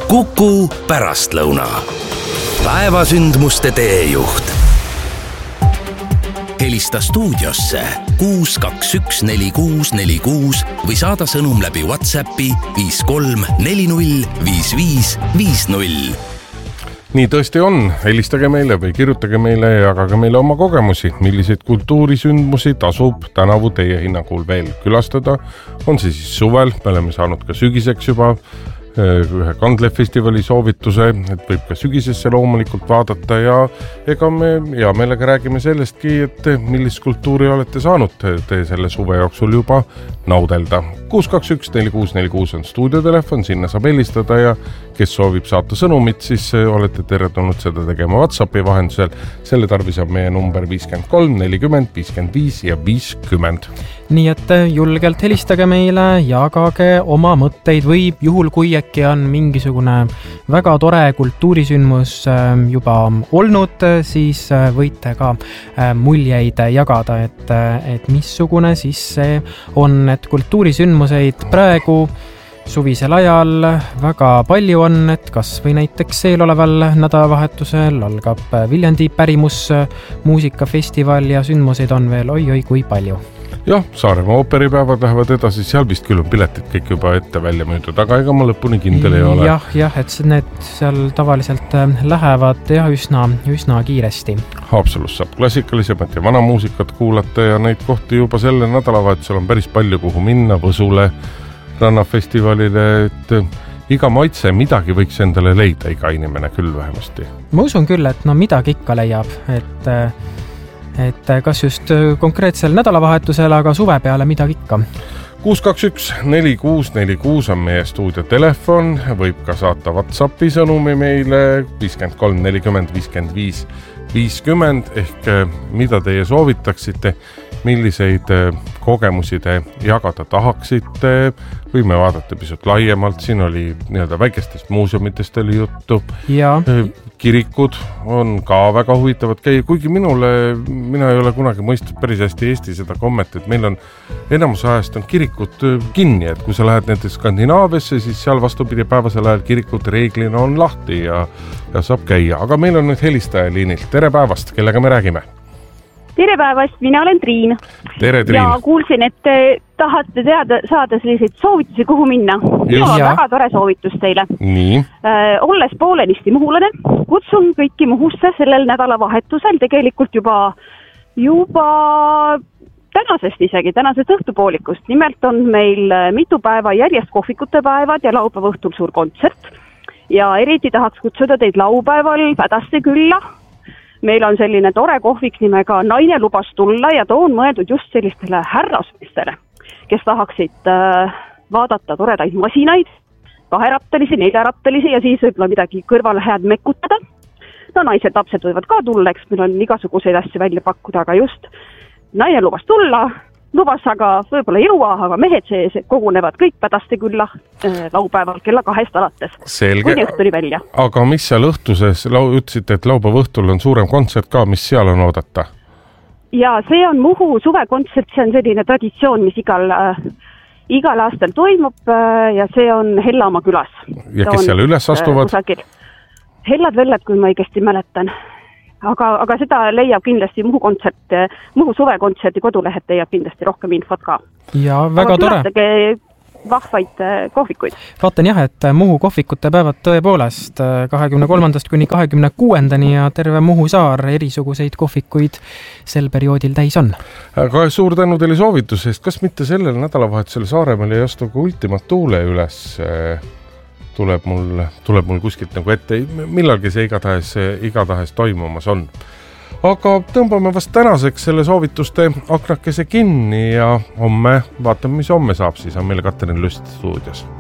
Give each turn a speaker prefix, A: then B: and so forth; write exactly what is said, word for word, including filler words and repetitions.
A: Kuku pärastlõuna. Päevasündmuste teejuht. Helista stuudiosse kuus kaks üks neli kuus neli kuus või saada sõnum läbi WhatsAppi viis kolm neli null viis viis viis null.
B: Nii tõesti on, helistage meile või kirjutage meile ja jagage meile oma kogemusi, milliseid kultuurisündmusi tasub tänavu teie hinnangul veel külastada. On see siis suvel, me oleme saanud ka sügiseks juba ühe Kandlefestivali soovituse, et võib ka sügisesse loomulikult vaadata ja ega me ja meelega räägime sellestki, et millist kultuuri olete saanud te selle suve jooksul juba naudelda. kuus kaks üks neli kuus neli kuus on stuudiotelefon, sinna saab helistada ja kes soovib saata sõnumit, siis olete teretulnud seda tegema WhatsAppi vahendusel. Selle tarvis on meie number viiskümmend kolm nelikümmend viiskümmend viis ja viiskümmend.
C: Nii et julgelt helistage meile, jagage oma mõtteid või juhul kui äkki on mingisugune väga tore kultuurisündmus juba olnud, siis võite ka muljeid jagada, et, et missugune siis see on, et kultuurisündmuseid praegu suvisel ajal väga palju on, et kas või näiteks eeloleval nädalavahetusel algab Viljandi pärimus muusikafestival ja sündmuseid on veel oi-oi kui palju.
B: Jah, Saaremaa ooperipäevad lähevad edasi, seal vist küll on piletid kõik juba ette välja müüdud, aga ega ma lõpuni kindel ei ole.
C: Jah, jah, et need seal tavaliselt lähevad ja üsna, üsna kiiresti.
B: Haapsalus saab klassikalisemat ja vana muusikat kuulata ja neid kohti juba selle nädalavahetusel on päris palju, kuhu minna, Võsule, Rannafestivalile, et iga maitse midagi võiks endale leida, iga inimene küll vähemasti.
C: Ma usun küll, et no midagi ikka leiab, et et kas just konkreetsel nädalavahetusel, aga suve peale midagi ikka.
B: kuus kaks üks neli kuus neli kuus on meie stuudio telefon, võib ka saata WhatsAppi sõnumi meile viiskümmend kolm nelikümmend viiskümmend viis viiskümmend ehk mida teie soovitaksite, milliseid kogemusi te jagada tahaksite, võime vaadata pisut laiemalt, siin oli nii-öelda väikestest muuseumitest oli juttu.
C: Ja.
B: Kirikud on ka väga huvitavad käia, kuigi minule, mina ei ole kunagi mõistnud päris hästi Eesti seda kommet, et meil on enamus ajast on kirikud kinni, et kui sa lähed näiteks Skandinaaviasse, siis seal vastupidi päevasel ajal kirikud reeglina on lahti ja, ja saab käia, aga meil on nüüd helistaja liinilt. Tere päevast, kellega me räägime?
D: Tere päevast, mina olen Triin.
B: Tere, Triin.
D: Ja kuulsin, et te tahate teada saada selliseid soovitusi, kuhu minna. Minul on väga tore soovitus teile.
B: Nii.
D: Äh, olles poolenisti muhulane, kutsun kõiki Muhusse sellel nädalavahetusel tegelikult juba, juba tänasest isegi, tänasest õhtupoolikust. Nimelt on meil mitu päeva järjest kohvikute päevad ja laupäeva õhtul suur kontsert. Ja eriti tahaks kutsuda teid laupäeval Pädaste külla. Meil on selline tore kohvik nimega Naine lubas tulla ja too on mõeldud just sellistele härrasmeestele, kes tahaksid äh, vaadata toredaid masinaid, kaherattalisi, neljarattalisi ja siis võib-olla midagi kõrvale head mekutada. No naised, lapsed võivad ka tulla, eks meil on igasuguseid asju välja pakkuda, aga just Naine lubas tulla, lubas aga võib-olla jõua, aga mehed sees kogunevad kõik Pädaste külla äh, laupäeval kella kahest alates.
B: Selge.
D: Kuni õhtuni välja.
B: Aga mis seal õhtuses, ütlesite, et laupäeva õhtul on suurem kontsert ka, mis seal on oodata?
D: Ja see on Muhu suvekontsert, see on selline traditsioon, mis igal, äh, igal aastal toimub äh, ja see on Hellamaa külas.
B: Ja kes seal üles astuvad?
D: Äh, Hellad vellad, kui ma õigesti mäletan. Aga, aga seda leiab kindlasti Muhu kontsert, Muhu suvekontserti kodulehed leiab kindlasti rohkem infot ka.
C: Ja väga
D: aga
C: tore.
D: Külastage vahvaid kohvikuid.
C: Vaatan jah, et Muhu kohvikute päevad tõepoolest kahekümne kolmandast kuni kahekümne kuuendani ja terve Muhu saar erisuguseid kohvikuid sel perioodil täis on.
B: Aga suur tänu teile soovitusest. Kas mitte sellel nädalavahetusel Saaremaal ei astu ka Ultima Thule üles? Tuleb mul, tuleb mul kuskilt nagu ette, millalgi see igatahes, igatahes toimumas on. Aga tõmbame vast tänaseks selle soovituste aknakese kinni ja homme, vaatame, mis homme saab, siis on meil Katrin Lust stuudios.